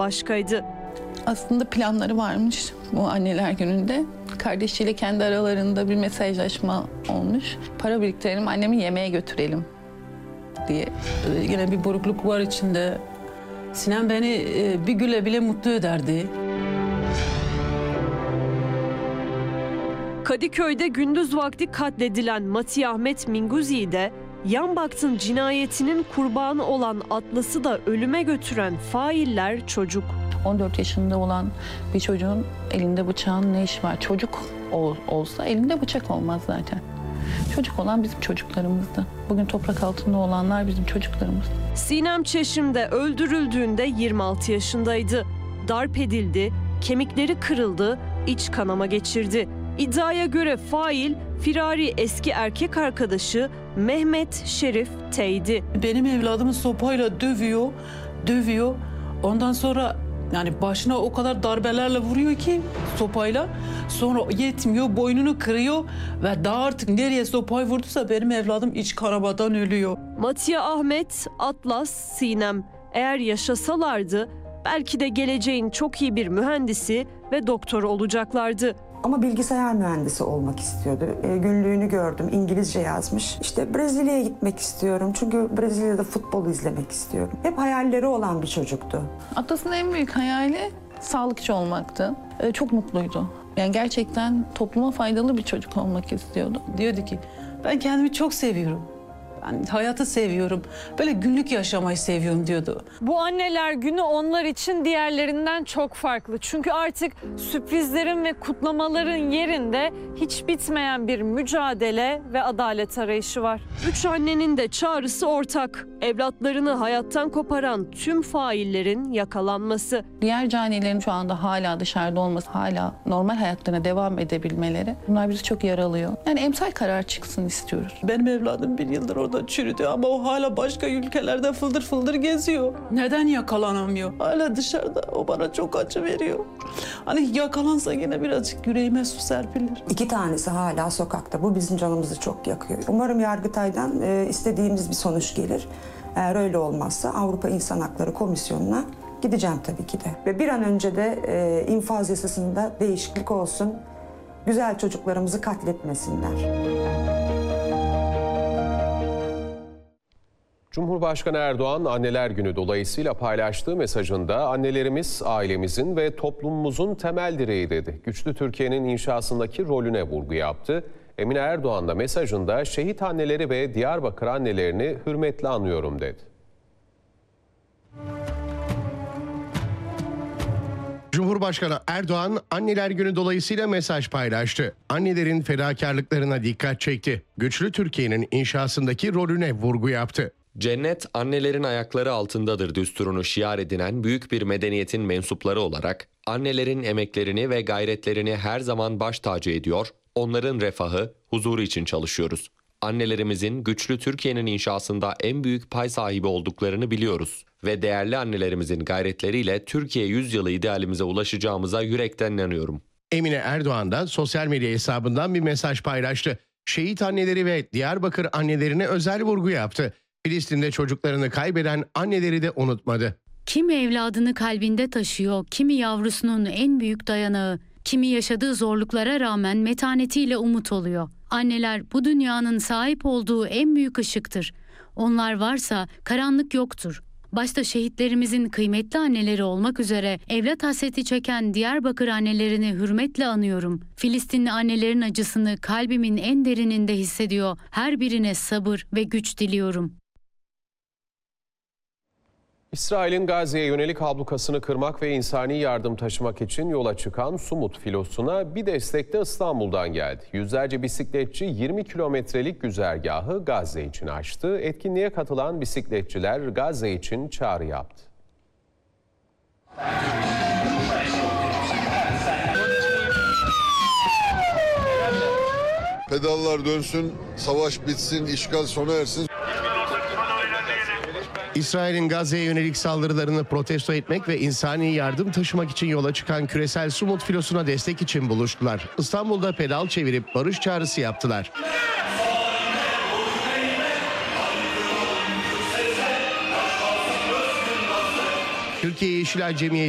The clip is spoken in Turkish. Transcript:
bambaşkaydı. Aslında planları varmış bu anneler gününde. Kardeşiyle kendi aralarında bir mesajlaşma olmuş. Para biriktirelim, annemi yemeğe götürelim diye. Yine bir burukluk var içinde. Sinem beni bir güle bile mutlu ederdi. Kadıköy'de gündüz vakti katledilen Matih Ahmet Minguzi'yi de Yan Baktın cinayetinin kurbanı olan Atlas'ı da ölüme götüren failler çocuk. 14 yaşında olan bir çocuğun elinde bıçağın ne işi var? Çocuk olsa elinde bıçak olmaz zaten. Çocuk olan bizim çocuklarımızdı. Bugün toprak altında olanlar bizim çocuklarımız. Sinem Çeşim'de öldürüldüğünde 26 yaşındaydı. Darp edildi, kemikleri kırıldı, iç kanama geçirdi. İddiaya göre fail firari eski erkek arkadaşı Mehmet Şerif T'ydi. Benim evladımı sopayla dövüyor. Ondan sonra yani başına o kadar darbelerle vuruyor ki sopayla. Sonra yetmiyor, boynunu kırıyor ve daha artık nereye sopayı vurduysa benim evladım iç kanamadan ölüyor. Matih Ahmet, Atlas, Sinem eğer yaşasalardı belki de geleceğin çok iyi bir mühendisi ve doktoru olacaklardı. Ama bilgisayar mühendisi olmak istiyordu. Günlüğünü gördüm, İngilizce yazmış. İşte Brezilya'ya gitmek istiyorum çünkü Brezilya'da futbol izlemek istiyorum. Hep hayalleri olan bir çocuktu. Atlas'ın en büyük hayali sağlıkçı olmaktı. Çok mutluydu. Yani gerçekten topluma faydalı bir çocuk olmak istiyordu. Diyordu ki ben kendimi çok seviyorum. Ben hayatı seviyorum. Böyle günlük yaşamayı seviyorum diyordu. Bu anneler günü onlar için diğerlerinden çok farklı. Çünkü artık sürprizlerin ve kutlamaların yerinde hiç bitmeyen bir mücadele ve adalet arayışı var. 3 annenin de çağrısı ortak. Evlatlarını hayattan koparan tüm faillerin yakalanması. Diğer canilerin şu anda hala dışarıda olması, hala normal hayatlarına devam edebilmeleri bunlar bizi çok yaralıyor. Yani emsal karar çıksın istiyoruz. Benim evladım 1 yıldır orada çürüdü ama o hala başka ülkelerde fıldır fıldır geziyor. Neden yakalanamıyor? Hala dışarıda. O bana çok acı veriyor. Hani yakalansa yine birazcık yüreğime su serpilir. 2 tanesi hala sokakta. Bu bizim canımızı çok yakıyor. Umarım Yargıtay'dan istediğimiz bir sonuç gelir. Eğer öyle olmazsa Avrupa İnsan Hakları Komisyonu'na gideceğim tabii ki de. Ve bir an önce de infaz yasasında değişiklik olsun. Güzel çocuklarımızı katletmesinler. Cumhurbaşkanı Erdoğan Anneler Günü dolayısıyla paylaştığı mesajında annelerimiz ailemizin ve toplumumuzun temel direği dedi. Güçlü Türkiye'nin inşasındaki rolüne vurgu yaptı. Emine Erdoğan da mesajında şehit anneleri ve Diyarbakır annelerini hürmetle anıyorum dedi. Cumhurbaşkanı Erdoğan Anneler Günü dolayısıyla mesaj paylaştı. Annelerin fedakarlıklarına dikkat çekti. Güçlü Türkiye'nin inşasındaki rolüne vurgu yaptı. Cennet annelerin ayakları altındadır düsturunu şiar edinen büyük bir medeniyetin mensupları olarak annelerin emeklerini ve gayretlerini her zaman baş tacı ediyor, onların refahı, huzuru için çalışıyoruz. Annelerimizin güçlü Türkiye'nin inşasında en büyük pay sahibi olduklarını biliyoruz ve değerli annelerimizin gayretleriyle Türkiye yüzyılı idealimize ulaşacağımıza yürekten inanıyorum. Emine Erdoğan da sosyal medya hesabından bir mesaj paylaştı. Şehit anneleri ve Diyarbakır annelerine özel vurgu yaptı. Filistin'de çocuklarını kaybeden anneleri de unutmadı. Kimi evladını kalbinde taşıyor, kimi yavrusunun en büyük dayanağı, kimi yaşadığı zorluklara rağmen metanetiyle umut oluyor. Anneler bu dünyanın sahip olduğu en büyük ışıktır. Onlar varsa karanlık yoktur. Başta şehitlerimizin kıymetli anneleri olmak üzere evlat hasreti çeken Diyarbakır annelerini hürmetle anıyorum. Filistinli annelerin acısını kalbimin en derininde hissediyor. Her birine sabır ve güç diliyorum. İsrail'in Gazze'ye yönelik ablukasını kırmak ve insani yardım taşımak için yola çıkan Sumut filosuna bir destek de İstanbul'dan geldi. Yüzlerce bisikletçi 20 kilometrelik güzergahı Gazze için açtı. Etkinliğe katılan bisikletçiler Gazze için çağrı yaptı. Pedallar dönsün, savaş bitsin, işgal sona ersin. İsrail'in Gazze'ye yönelik saldırılarını protesto etmek ve insani yardım taşımak için yola çıkan küresel Sumut filosuna destek için buluştular. İstanbul'da pedal çevirip barış çağrısı yaptılar. Türkiye Yeşilay Cemiyeti